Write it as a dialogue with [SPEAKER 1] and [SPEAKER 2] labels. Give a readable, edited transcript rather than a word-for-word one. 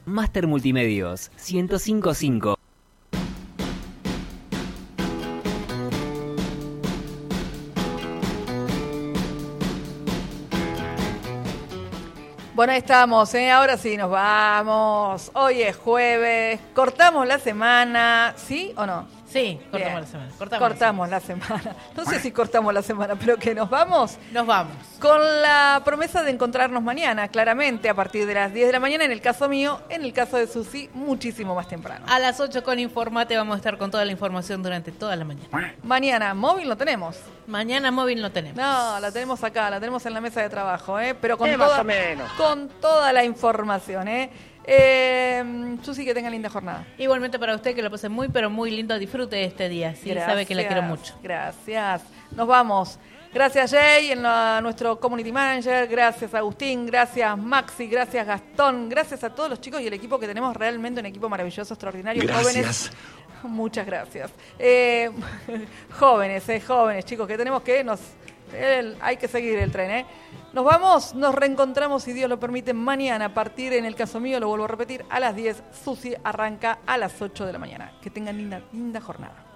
[SPEAKER 1] Master Multimedios, 105.5.
[SPEAKER 2] Bueno, ahí estamos, ahora sí nos vamos. Hoy es jueves, cortamos la semana, ¿sí o no?
[SPEAKER 3] Sí, cortamos
[SPEAKER 2] Bien.
[SPEAKER 3] la semana.
[SPEAKER 2] Cortamos la semana. No sé si cortamos la semana, pero que nos vamos.
[SPEAKER 3] Nos vamos.
[SPEAKER 2] Con la promesa de encontrarnos mañana, claramente, a partir de las 10 de la mañana, en el caso mío, en el caso de Susi, muchísimo más temprano.
[SPEAKER 3] A las 8 con Informate vamos a estar con toda la información durante toda la mañana.
[SPEAKER 2] Mañana, móvil lo tenemos.
[SPEAKER 3] Mañana móvil no tenemos.
[SPEAKER 2] No, la tenemos acá, la tenemos en la mesa de trabajo, pero con,
[SPEAKER 4] más o menos.
[SPEAKER 2] con toda la información, Susi, que tenga linda jornada.
[SPEAKER 3] Igualmente para usted, que lo pase muy, pero muy lindo. Disfrute de este día. Sí,
[SPEAKER 2] Gracias,
[SPEAKER 3] sabe que la quiero mucho.
[SPEAKER 2] Gracias. Nos vamos. Gracias, Jay, nuestro Community Manager. Gracias, Agustín. Gracias, Maxi. Gracias, Gastón. Gracias a todos los chicos y el equipo que tenemos. Realmente un equipo maravilloso, extraordinario.
[SPEAKER 5] Gracias.
[SPEAKER 2] Jóvenes. Muchas gracias. Jóvenes, chicos, que tenemos que hay que seguir el tren, Nos vamos, nos reencontramos, si Dios lo permite, mañana a partir, en el caso mío, lo vuelvo a repetir, a las 10. Susi arranca a las 8 de la mañana. Que tengan linda jornada.